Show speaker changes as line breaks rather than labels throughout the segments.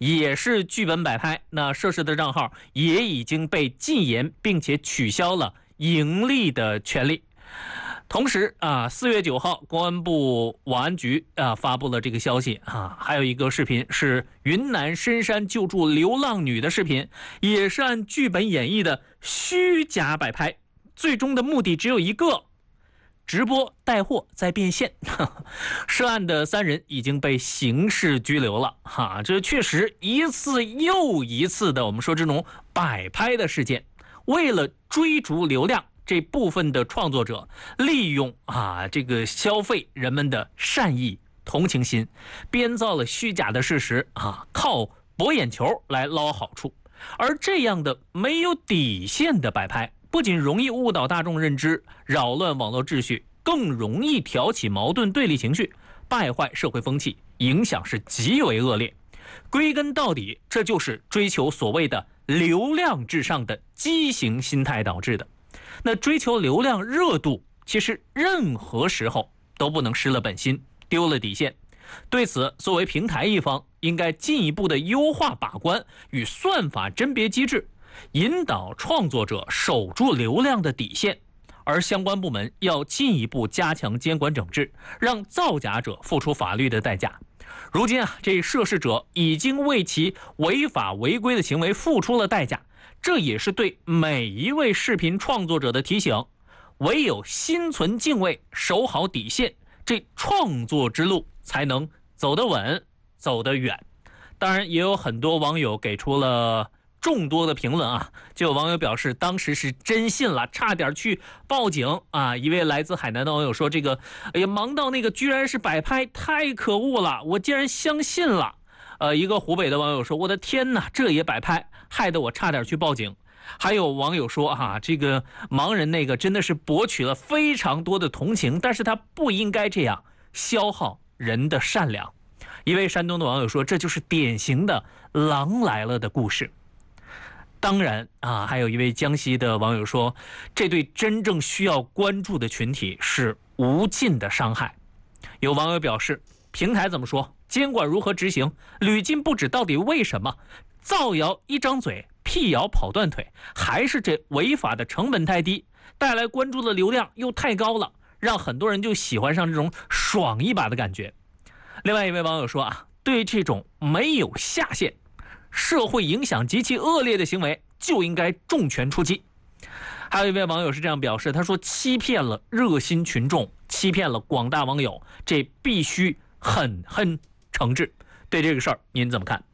也是剧本摆拍，那涉事的账号也已经被禁言，并且取消了盈利的权利。同时4月9号，公安部网安局发布了这个消息还有一个视频是云南深山救助流浪女的视频，也是按剧本演绎的虚假摆拍，最终的目的只有一个：直播带货再变现。涉案的3人已经被刑事拘留了这确实一次又一次的我们说这种摆拍的事件，为了追逐流量，这部分的创作者利用这个消费人们的善意同情心，编造了虚假的事实靠博眼球来捞好处。而这样的没有底线的摆拍，不仅容易误导大众认知，扰乱网络秩序，更容易挑起矛盾对立情绪，败坏社会风气，影响是极为恶劣。归根到底，这就是追求所谓的流量至上的畸形心态导致的。那追求流量热度，其实任何时候都不能失了本心，丢了底线。对此，作为平台一方，应该进一步的优化把关与算法甄别机制，引导创作者守住流量的底线，而相关部门要进一步加强监管整治，让造假者付出法律的代价。如今这涉事者已经为其违法违规的行为付出了代价，这也是对每一位视频创作者的提醒，唯有心存敬畏，守好底线，这创作之路才能走得稳，走得远。当然，也有很多网友给出了众多的评论就有网友表示，当时是真信了，差点去报警一位来自海南的网友说，这个忙到那个居然是摆拍，太可恶了，我竟然相信了。一个湖北的网友说，我的天哪，这也摆拍，害得我差点去报警。还有网友说这个盲人那个真的是博取了非常多的同情，但是他不应该这样消耗人的善良。一位山东的网友说，这就是典型的狼来了的故事。当然还有一位江西的网友说，这对真正需要关注的群体是无尽的伤害。有网友表示，平台怎么说，监管如何执行，屡禁不止，到底为什么？造谣一张嘴，辟谣跑断腿，还是这违法的成本太低，带来关注的流量又太高了，让很多人就喜欢上这种爽一把的感觉。另外一位网友说对这种没有下限、社会影响极其恶劣的行为，就应该重拳出击。还有一位网友是这样表示，他说，欺骗了热心群众，欺骗了广大网友，这必须狠狠惩治。对这个事儿您怎么看？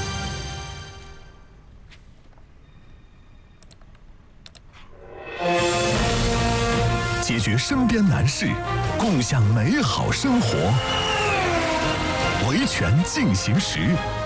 解决身边难事，共享美好生活。维权进行时。